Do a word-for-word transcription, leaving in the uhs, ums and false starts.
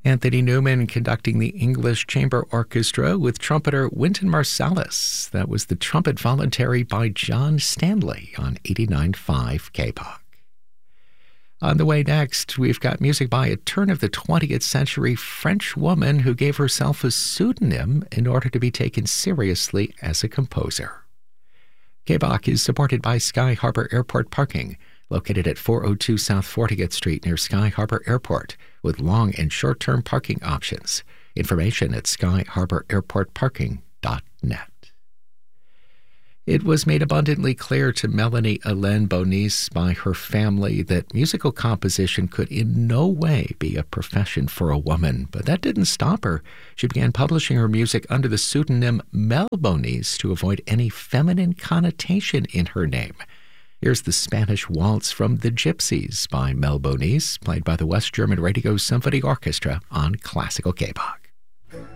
Anthony Newman conducting the English Chamber Orchestra with trumpeter Wynton Marsalis. That was the Trumpet Voluntary by John Stanley on eighty-nine point five K B O C. On the way next, we've got music by a turn of the twentieth century French woman who gave herself a pseudonym in order to be taken seriously as a composer. K B O C is supported by Sky Harbor Airport Parking, located at four oh two South fortieth Street near Sky Harbor Airport, with long and short-term parking options. Information at sky harbor airport parking dot net. It was made abundantly clear to Melanie Hélène Bonis by her family that musical composition could in no way be a profession for a woman, but that didn't stop her. She began publishing her music under the pseudonym Mel Bonis to avoid any feminine connotation in her name. Here's the Spanish Waltz from The Gypsies by Mel Bonis, played by the West German Radio Symphony Orchestra on Classical K B O C.